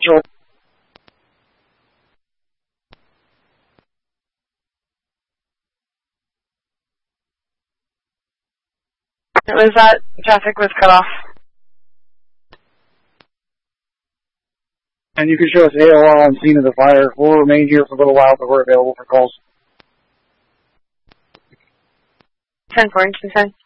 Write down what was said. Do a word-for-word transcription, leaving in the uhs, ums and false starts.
Sure. It was that traffic was cut off. And you can show us A O R on scene of the fire. We'll remain here for a little while, but we're available for calls. ten four, ten ten.